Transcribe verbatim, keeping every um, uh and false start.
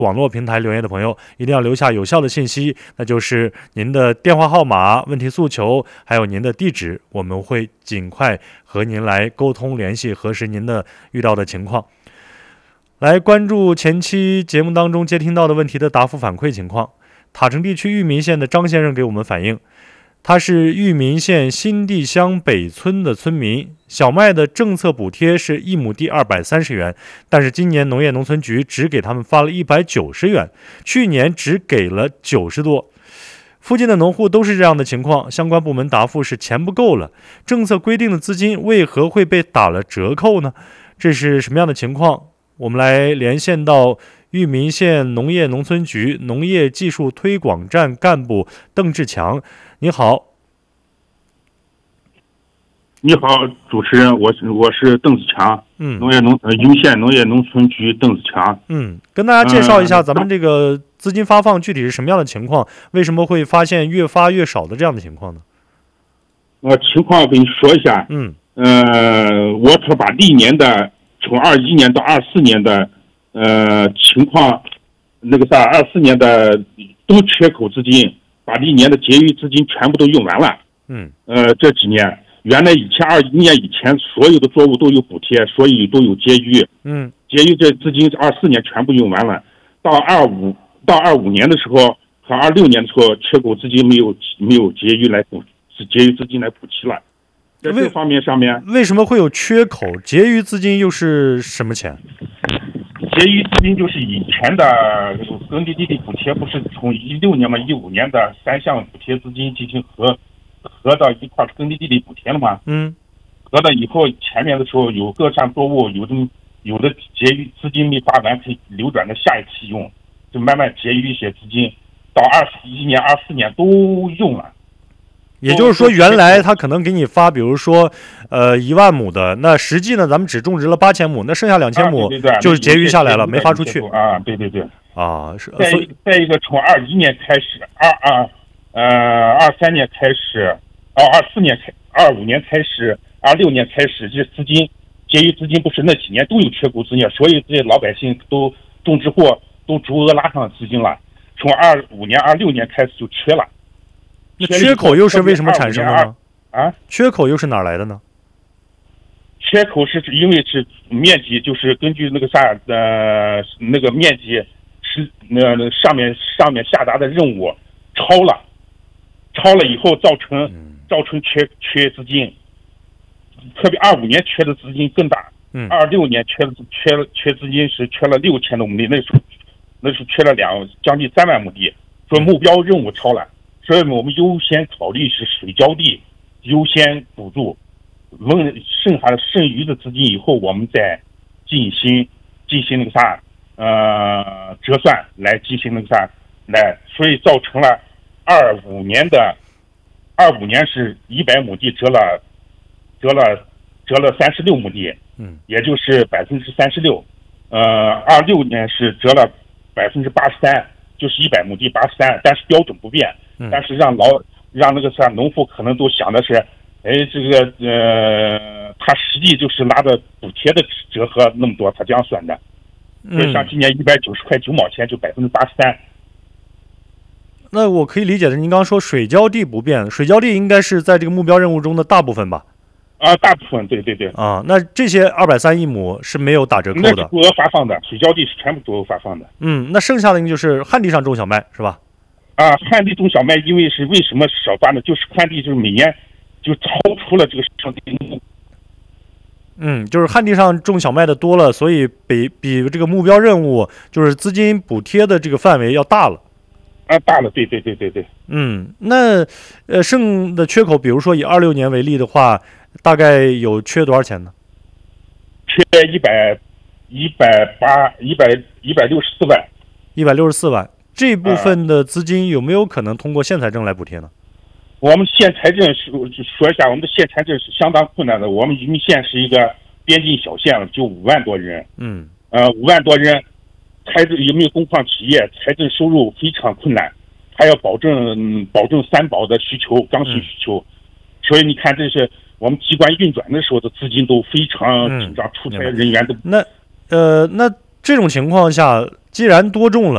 网络平台留言的朋友，一定要留下有效的信息，那就是您的电话号码、问题诉求，还有您的地址，我们会尽快和您来沟通联系，核实您的遇到的情况。来关注前期节目当中接听到的问题的答复反馈情况。塔城地区裕民县的张先生给我们反映，他是裕民县新地乡北村的村民，小麦的政策补贴是一亩地二百三十元，但是今年农业农村局只给他们发了一百九十元，去年只给了九十多。附近的农户都是这样的情况，相关部门答复是钱不够了，政策规定的资金为何会被打了折扣呢？这是什么样的情况？我们来连线到裕民县农业农村局农业技术推广站干部邓志强。你好。 你好，主持人，我是我是邓子强， 嗯， 农业农呃裕民县农业农村局邓子强， 嗯，跟大家介绍一下咱们这个资金发放具体是什么样的情况，为什么会发现越发越少的这样的情况呢？ 呃，情况我跟你说一下， 嗯， 呃，我可把历年的从二一年到二四年的呃情况，那个啥，二四年的都缺口资金，把历年的结余资金全部都用完了， 嗯， 呃，这几年。原来以前二一年以前所有的作物都有补贴，所以都有结余。嗯，结余这资金二四年全部用完了，到二五到二五年的时候和二六年的时候，缺口资金没有没有结余来补，是结余资金来补齐了。在这方面上面， 为什么会有缺口？结余资金又是什么钱？ 结余资金就是以前的耕地地力补贴，不是从一六年嘛一五年的三项补贴资金进行合。合到一块耕地地力补贴了吗？嗯，合到以后前面的时候有各项作物有的有的结余资金没发完，可以流转到下一期用，就慢慢结余一些资金，到二一年、二四年都用了。 也就是说，原来他可能给你发，比如说，呃，一万亩的，那实际呢，咱们只种植了八千亩，那剩下两千亩就是结余下来了，没发出去。 啊，对对对。 啊，是。 再再一个，从二一年开始，二二。呃，二三年开始，哦，二四年开，二五年开始，二六年开始，这资金结余资金不是那几年都有缺口资金，所以这些老百姓都种植户都足额拉上资金了。从二五年、二六年开始就缺了。 那缺口又是为什么产生的呢？ 啊， 缺口又是哪儿来的呢？ 缺口是因为是面积，就是根据那个啥呃那个面积是那、呃、上面上面下达的任务超了。超了以后造成造成缺缺资金，特别二五年缺的资金更大，二六年缺的缺了缺资金是缺了六千多亩地，那时候那时候缺了两将近三万亩地，说目标任务超了，所以我们优先考虑是水浇地优先补助，问剩下的剩余的资金以后我们再进行进行那个啥呃折算来进行那个啥来，所以造成了。二五年的，二五年是一百亩地折了，折了，折了三十六亩地，嗯，也就是百分之三十六。呃，二六年是折了百分之八十三，就是一百亩地八十三，但是标准不变。嗯、但是让老让那个啥农户可能都想的是，哎，这个呃，他实际就是拿的补贴的折合那么多，他这样算的。嗯，像今年一百九十块九毛钱，就百分之八十三。 那我可以理解的，您刚刚说水浇地不变，水浇地应该是在这个目标任务中的大部分吧？ 啊，大部分，对对对。 啊，那这些二百三一亩是没有打折扣的， 那是足额发放的，水浇地是全部足额发放的。 嗯，那剩下的就是旱地上种小麦是吧？ 啊，旱地种小麦，因为是为什么少发呢？就是旱地就是每年就超出了这个上地。 嗯，就是旱地上种小麦的多了，所以比比这个目标任务就是资金补贴的这个范围要大了。 啊，大了，对对对对对。 嗯，那呃剩的缺口，比如说以二六年为例的话，大概有缺多少钱呢？ 缺一百一百八一百一百六十四万。 一百六十四万，这部分的资金有没有可能通过县财政来补贴呢？ 我们县财政是说一下，我们的县财政是相当困难的。我们余民县是一个边境小县，就五万多人。嗯。呃，五万多人。财政有没有工矿企业，财政收入非常困难，还要保证保证三保的需求，刚需需求，嗯、所以你看，这是我们机关运转的时候的资金都非常紧张，出差人员都那呃那这种情况下，既然多种了。